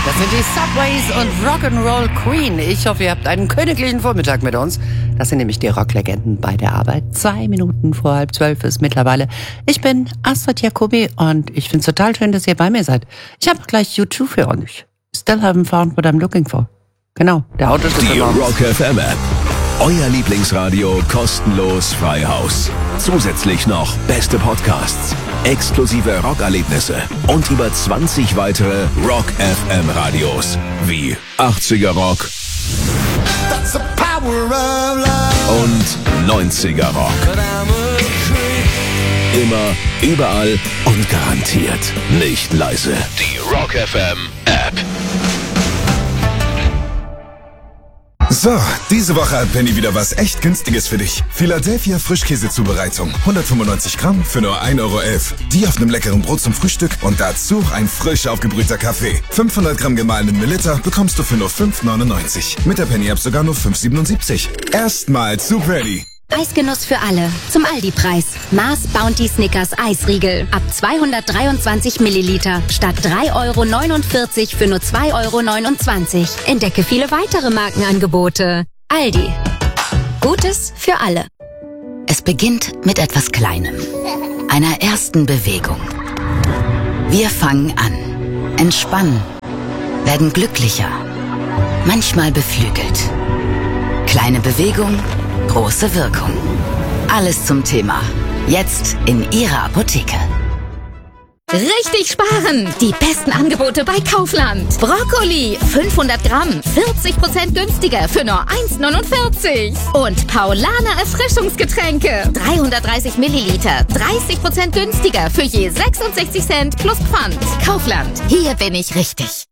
Das sind die Subways und Rock'n'Roll Queen. Ich hoffe, ihr habt einen königlichen Vormittag mit uns. Das sind nämlich die Rocklegenden bei der Arbeit. 2 Minuten vor 11:30 ist mittlerweile. Ich bin Astrid Jacobi und ich finde es total schön, dass ihr bei mir seid. Ich habe gleich U2 für euch. Still haven't found what I'm looking for. Genau, der Autoschlüssel. Die Rock FM App. Euer Lieblingsradio kostenlos frei Haus. Zusätzlich noch beste Podcasts, exklusive Rockerlebnisse und über 20 weitere Rock FM Radios wie 80er Rock und 90er Rock. Immer, überall und garantiert nicht leise. Die Rock FM App. So, diese Woche hat Penny wieder was echt Günstiges für dich. Philadelphia Frischkäsezubereitung. 195 Gramm für nur 1,11 Euro. Die auf einem leckeren Brot zum Frühstück und dazu ein frisch aufgebrühter Kaffee. 500 Gramm gemahlenen Mililiter bekommst du für nur 5,99. Mit der Penny-App sogar nur 5,77. Erstmal zu Penny. Eisgenuss für alle. Zum Aldi-Preis. Mars Bounty Snickers Eisriegel. Ab 223 Milliliter. Statt 3,49 Euro für nur 2,29 Euro. Entdecke viele weitere Markenangebote. Aldi. Gutes für alle. Es beginnt mit etwas Kleinem. Einer ersten Bewegung. Wir fangen an. Entspannen. Werden glücklicher. Manchmal beflügelt. Kleine Bewegung. Große Wirkung. Alles zum Thema. Jetzt in Ihrer Apotheke. Richtig sparen! Die besten Angebote bei Kaufland. Brokkoli, 500 Gramm, 40% günstiger für nur 1,49. Und Paulaner Erfrischungsgetränke, 330 Milliliter, 30% günstiger für je 66 Cent plus Pfand. Kaufland, hier bin ich richtig.